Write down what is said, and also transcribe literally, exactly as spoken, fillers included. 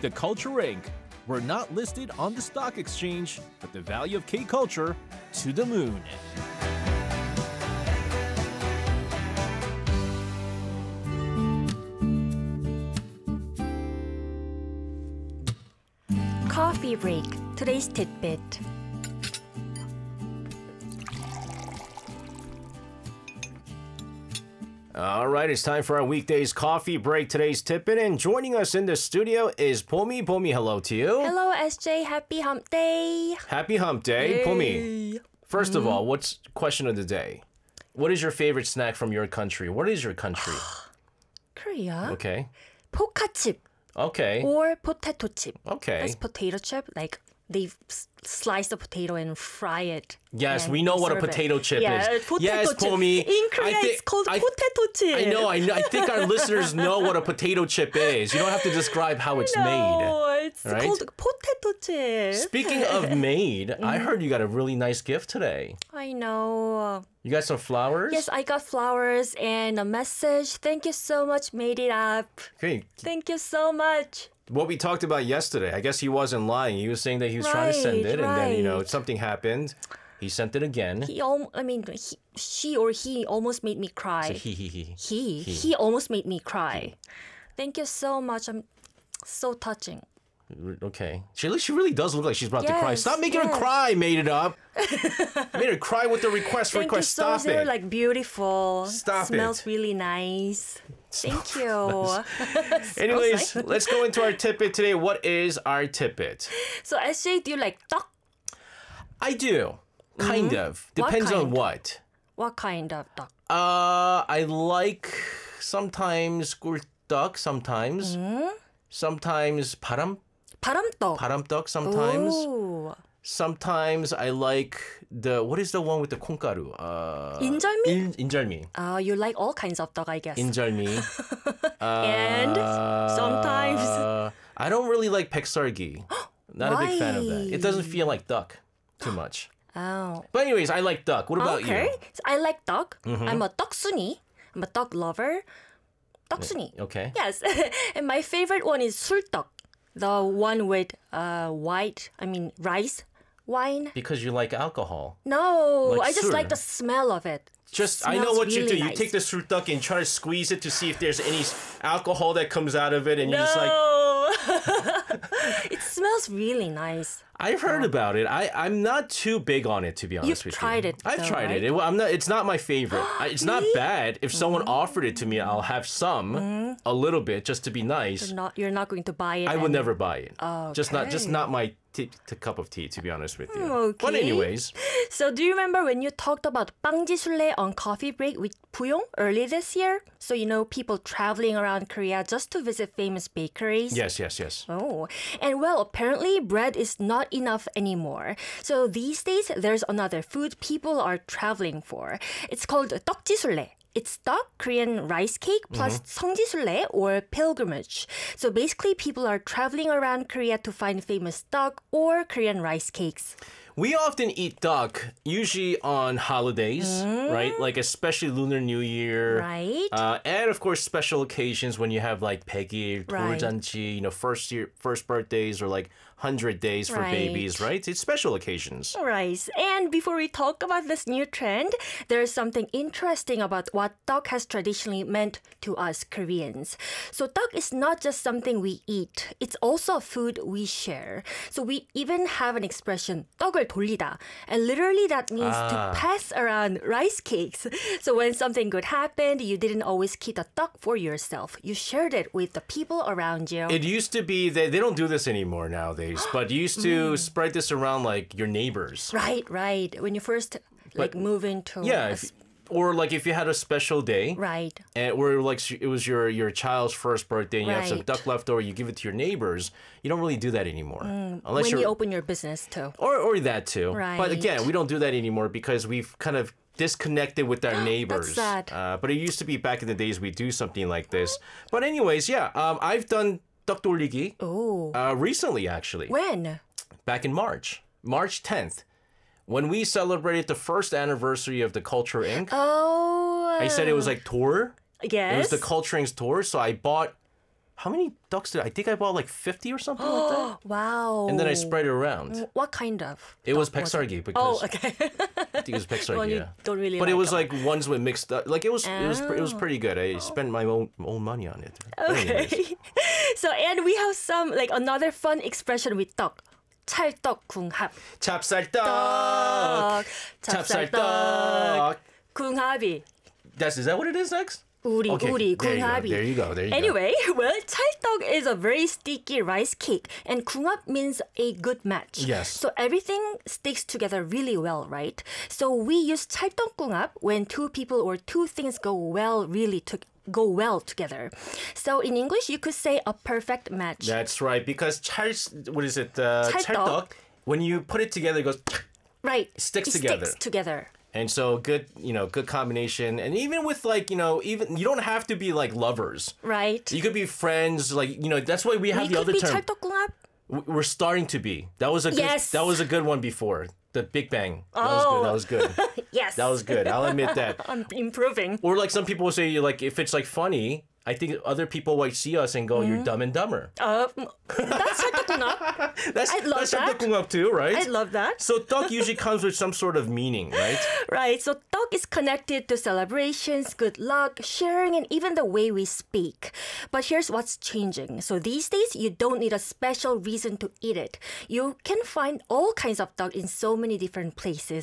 The Culture Incorporated. We're not listed on the stock exchange, but the value of K-Culture to the moon. Coffee break. Today's tidbit. All right, it's time for our weekdays coffee break. Today's tidbit, and joining us in the studio is Pomi. Pomi, hello to you. Hello, S J. Happy Hump Day. Happy Hump Day, Yay. Pomi. First mm. of all, what's question of the day? What is your favorite snack from your country? What is your country? Korea. Okay. 포카칩. Okay. Or potato chip. Okay. That's potato chip. Like they s- slice the potato and fry it. Yes, and we know what a serve potato it. chip yeah, is. Potato yes, chip. Pomi. In Korea, I thi- it's called I, potato chip. I know, I know. I think our listeners know what a potato chip is. You don't have to describe how it's no, made. it's right? called potato chip. Speaking of made, I heard you got a really nice gift today. I know. You got some flowers? Yes, I got flowers and a message. Thank you so much. Made it up. Okay. Thank you so much. What we talked about yesterday, I guess he wasn't lying. He was saying that he was trying to send Right, it, and then, you know, right. something happened. He sent it again. He, al- I mean, he, she or he almost made me cry. He, he, he. He, He. he almost made me cry. Thank you so much. I'm so touching. Okay. She, she really does look like she's about to cry. Yes, Stop making her yes. cry, made it up. Made her cry with the request. Thank you request. so Stop much. They're it. like beautiful. Stop Smells it. really nice. Thank you. So Anyways, nice. let's go into our tidbit today. What is our tidbit? So S J, do you like 떡? I do. Kind of. What Depends on kind? what. What kind of 떡? Uh, I like sometimes 꿀떡, sometimes. Mm? Sometimes 바람, 바람떡. 바람떡, sometimes. Ooh. Sometimes I like the, what is the one with the 콩가루? Uh, 인절미? 인, 인절미. Uh, you like all kinds of 떡, I guess. 인절미. and sometimes. Uh, I don't really like 백설기. Not a big fan of that. It doesn't feel like duck too much. Oh. But anyways, I like duck. What about Okay. you? So I like 떡. Mm-hmm. I'm a 떡순이. I'm a 떡 lover. 떡순이. Okay. Yes. And my favorite one is 술떡. The one with uh, white, I mean rice wine. Because you like alcohol. No, Like I just sur. like the smell of it. Just, I know Smells what you really do. You nice. take the surtuck and try to squeeze it to see if there's any alcohol that comes out of it, and you just like. No. It smells really nice. I've heard about it. I I'm not too big on it, to be honest You've with tried you. it, I've though, tried right? it. it. I'm not. It's not my favorite. I- it's not Really? bad. If someone offered it to me, I'll have some, a little bit, just to be nice. You're not, you're not going to buy it. I would and- never buy it. Just not. Just Okay. not my t- t- cup of tea, to be honest with you. But Okay. anyways, So do you remember when you talked about 빵지술래 on Coffee Break with Puyong early this year? So you know people traveling around Korea just to visit famous bakeries. yes, yes, yes. Oh, and well, apparently bread is not enough anymore. So these days, there's another food people are traveling for. It's called 떡지술래. It's 떡, Korean rice cake, plus 성지술래 or pilgrimage. So basically, people are traveling around Korea to find famous 떡 or Korean rice cakes. We often eat duck, usually on holidays, right? Like especially Lunar New Year. Right. Uh, and of course, special occasions when you have like 백일, Right. 돌잔치, you know, first year, first birthdays or like one hundred days for Right. babies, right? It's special occasions. Right. And before we talk about this new trend, there's something interesting about what 떡 has traditionally meant to us Koreans. So 떡 is not just something we eat. It's also a food we share. So we even have an expression, 떡을 돌리다. And literally that means Ah. to pass around rice cakes. So when something good happened, you didn't always keep the 떡 for yourself. You shared it with the people around you. It used to be that they don't do this anymore nowadays, but you used to spread this around like your neighbors. right, right. When you first like move into Yeah, a if, s- or like if you had a special day, right. and where like it was your your child's first birthday, and you have some Right. duck left over, you give it to your neighbors. You don't really do that anymore, unless When you're you open your business too. or or that too. But Right. again, we don't do that anymore because we've kind of disconnected with our neighbors. sad. Uh, but it used to be back in the days we do something like this. But anyways, yeah, um, I've done 떡 돌리기 Oh. uh, recently actually, When? back in March, March tenth. When we celebrated the first anniversary of the Culture Incorporated, Oh. I said it was like tour. Yes. It was the Culture Incorporated's tour, so I bought how many ducks did I, I think I bought like fifty or something like that. Wow. And then I spread it around. What kind of? It was duck Pexargi because Oh, okay. I think it was Pexargi. Well, you yeah. don't really But it like was them. like ones with mixed up. Like it was, it was, it was pretty good. I spent my own own money on it. But anyways. Okay. So, and we have some, like another fun expression with 떡. 찰떡궁합. 찹쌀떡. 떡. 찹쌀떡. 궁합이. That's is that what it is next? 우리 Okay, 우리 there you go, 궁합이. there you go, there you go. Anyway, well, 찰떡 is a very sticky rice cake, and 궁합 means a good match. Yes. So everything sticks together really well, right? So we use 찰떡궁합 when two people or two things go well, really to go well together. So in English, you could say a perfect match. That's right, because 찰, what is it? Uh, 찰떡. 찰떡. When you put it together, it goes. Right. Sticks it together. Sticks together. And so good, you know, good combination. And even with like, you know, even you don't have to be like lovers. Right. You could be friends, like, you know, that's why we have we the could other be term. 찰떡궁합. W- We're starting to be. That was a good, Yes. that was a good one before. The Big Bang. That Oh. was good. That was good. Yes. That was good. I'll admit that. I'm improving. Or like some people will say, like, if it's like funny, I think other people might see us and go, "You're dumb and dumber." Uh, that's 찰떡궁합. That's I love that's that. 찰떡궁합 too, right? I love that. So 떡 usually comes with some sort of meaning, right? Right, so 떡 is connected to celebrations, good luck, sharing, and even the way we speak. But here's what's changing. So these days, you don't need a special reason to eat it. You can find all kinds of 떡 in so many different places.